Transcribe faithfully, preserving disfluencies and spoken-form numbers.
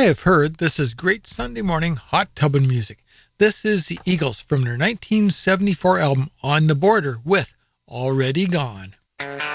have heard this is great Sunday morning hot tubbing music. This is the Eagles from their nineteen seventy-four album On the Border with Already Gone.